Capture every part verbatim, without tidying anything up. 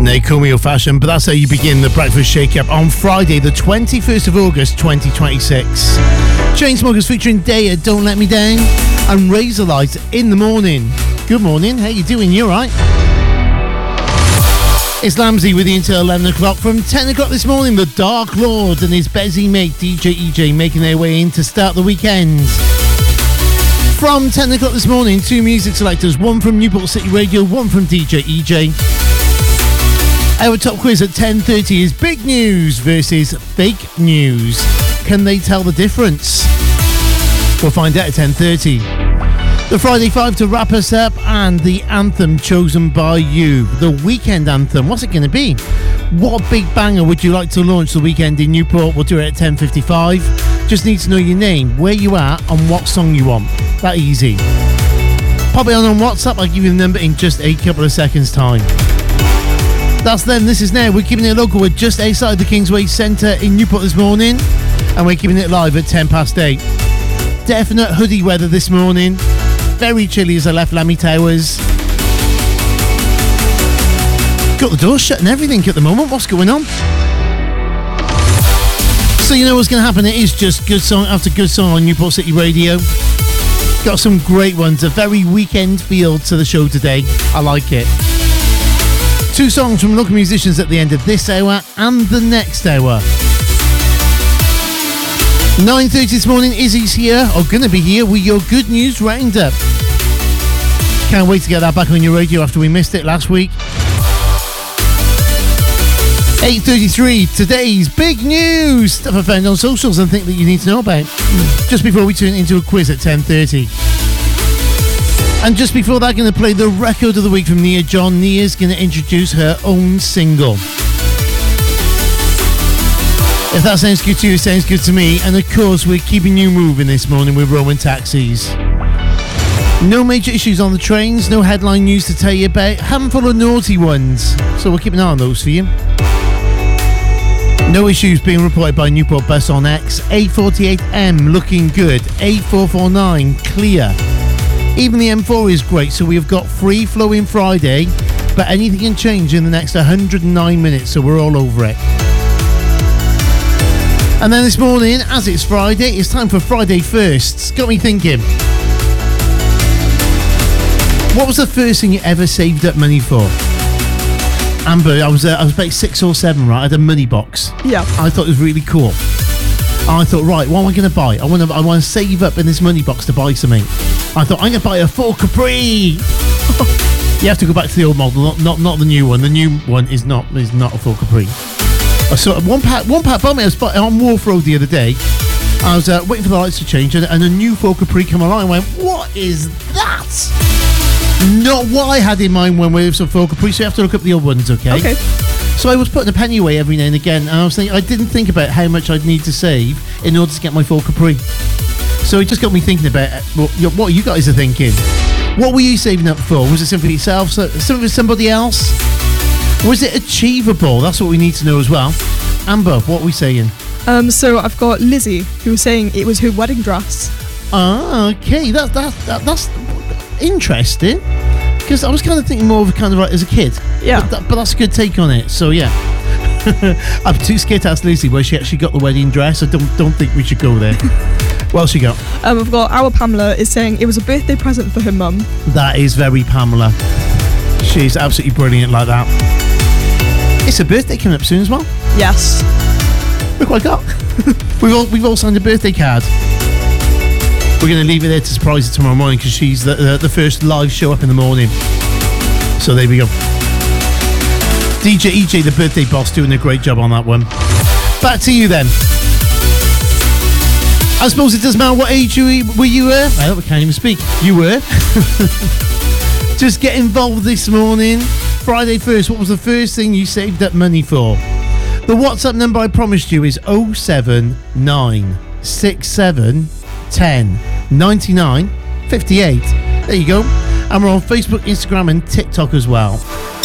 They call me old-fashioned, but that's how you begin the Breakfast Shake-Up on Friday, the twenty-first of August, twenty twenty-six. Chainsmokers featuring Daya, Don't Let Me Down, and Razorlight, In the Morning. Good morning, how you doing? You alright? It's Lamsey with you until eleven o'clock. From ten o'clock this morning, the Dark Lord and his Bezzy mate, D J E J, making their way in to start the weekend. From ten o'clock this morning, two music selectors, one from Newport City Radio, one from D J E J. Our top quiz at ten thirty is Big News versus Fake News. Can they tell the difference? We'll find out at ten thirty. The Friday Five to wrap us up, and the anthem chosen by you. The weekend anthem. What's it going to be? What big banger would you like to launch the weekend in Newport? We'll do it at ten fifty-five. Just need to know your name, where you are, and what song you want. That easy. Pop it on on WhatsApp. I'll give you the number in just a couple of seconds' time. That's then, this is now. We're keeping it local. We're just outside the Kingsway Centre in Newport this morning, and we're keeping it live at ten past eight. Definite hoodie weather this morning. Very chilly as I left Lammy Towers. Got the doors shut and everything at the moment. What's going on? So you know what's going to happen. It is just good song after good song on Newport City Radio. Got some great ones. A very weekend feel to the show today. I like it. Two songs from local musicians at the end of this hour and the next hour. nine thirty this morning, Izzy's here, or going to be here, with your Good News Roundup. Can't wait to get that back on your radio after we missed it last week. eight thirty-three, today's big news. Stuff I found on socials and think that you need to know about. Just before we turn into a quiz at ten thirty. And just before that, going to play the record of the week from Nia John. Nia's going to introduce her own single. If that sounds good to you, it sounds good to me. And of course, we're keeping you moving this morning with Roman Taxis. No major issues on the trains, no headline news to tell you about. Handful of naughty ones, so we'll keep an eye on those for you. No issues being reported by Newport Bus on X. A forty-eight M looking good. A four forty-nine clear. Even the M four is great, so we've got free flowing Friday, but anything can change in the next one hundred nine minutes, so we're all over it. And then this morning, as it's Friday, it's time for Friday Firsts. Got me thinking. What was the first thing you ever saved up money for? Amber, I was uh, I was about six or seven, right? I had a money box. Yeah. I thought it was really cool. And I thought, right, what am I going to buy? I want to I want to save up in this money box to buy something. I thought, I'm going to buy a Ford Capri. You have to go back to the old model, not not, not the new one. The new one is not is not a Ford Capri. I saw one pat one pat bought me. I was on Wharf Road the other day. I was uh, waiting for the lights to change, and, and a new Ford Capri come along. I went, what is that? Not what I had in mind when we were Ford Capri. So you have to look up the old ones, okay? Okay. So I was putting a penny away every now and again, and I was thinking, I didn't think about how much I'd need to save in order to get my Ford Capri. So it just got me thinking about what, what you guys are thinking. What were you saving up for? Was it something for yourself, something for somebody else? Was it achievable? That's what we need to know as well. Amber, what are we saying? Um, so I've got Lizzie, who was saying it was her wedding dress. Ah, okay, that, that, that that's interesting. Because I was kind of thinking more of a kind of like as a kid. Yeah. But, that, but that's a good take on it. So yeah. I'm too scared to ask Lizzie where she actually got the wedding dress. I don't don't think we should go there. What else you got? Um, I've got our Pamela is saying it was a birthday present for her mum. That is very Pamela. She's absolutely brilliant like that. It's a birthday coming up soon as well. Yes. Look what I got. we've all we've all signed a birthday card. We're going to leave it there to surprise her tomorrow morning because she's the, the the first live show up in the morning. So there we go. D J E J, the birthday boss, doing a great job on that one. Back to you then. I suppose it doesn't matter what age you were you were. I hope I can't even speak. You were. Just get involved this morning. Friday first, what was the first thing you saved up money for? The WhatsApp number I promised you is oh seven nine six seven ten ninety-nine fifty-eight. There you go. And we're on Facebook, Instagram and TikTok as well.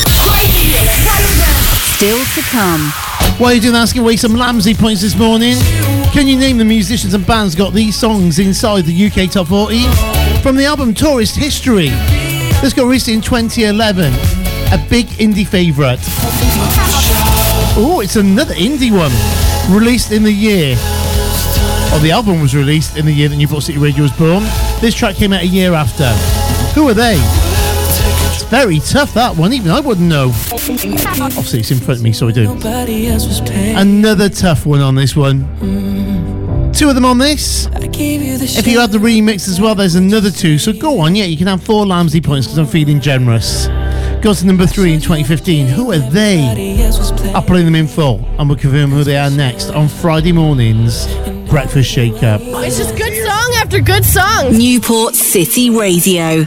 Still to come. While you're doing asking away some Lamsey points this morning, can you name the musicians and bands got these songs inside the U K Top forty? From the album Tourist History. This got released in twenty eleven. A big indie favourite. Oh, it's another indie one. Released in the year. Or the album was released in the year that Newport City Radio was born. This track came out a year after. Who are they? It's very tough, that one. Even I wouldn't know. Obviously, it's in front of me, so I do. Another tough one on this one. Two of them on this. If you had the remix as well, there's another two. So go on, yeah, you can have four Lamsey points because I'm feeling generous. Got to number three in twenty fifteen. Who are they? I'll play them in full and we'll confirm who they are next on Friday morning's Breakfast Shake Up. It's just good song after good song. Newport City Radio.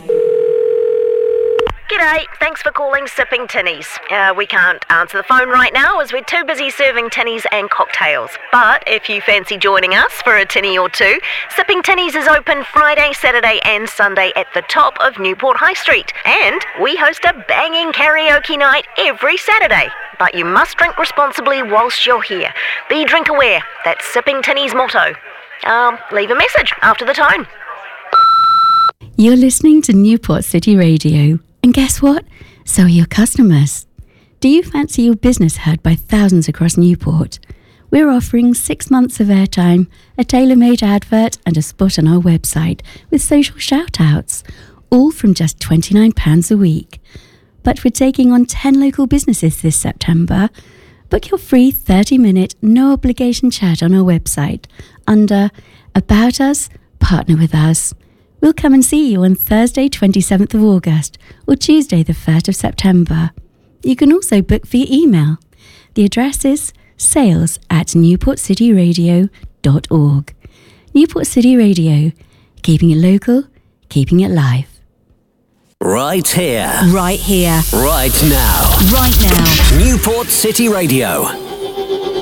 G'day, thanks for calling Sipping Tinnies. Uh, we can't answer the phone right now as we're too busy serving tinnies and cocktails. But if you fancy joining us for a tinny or two, Sipping Tinnies is open Friday, Saturday and Sunday at the top of Newport High Street. And we host a banging karaoke night every Saturday. But you must drink responsibly whilst you're here. Be drink aware, that's Sipping Tinnies' motto. Um, leave a message after the tone. You're listening to Newport City Radio. And guess what? So are your customers. Do you fancy your business heard by thousands across Newport? We're offering six months of airtime, a tailor-made advert and a spot on our website with social shout-outs, all from just twenty-nine pounds a week. But we're taking on ten local businesses this September. Book your free thirty-minute, no-obligation chat on our website under About Us, Partner With Us. We'll come and see you on Thursday, twenty-seventh of August or Tuesday, the first of September. You can also book via email. The address is sales at newport city radio dot org. Newport City Radio, keeping it local, keeping it live. Right here. Right here. Right now. Right now. Newport City Radio.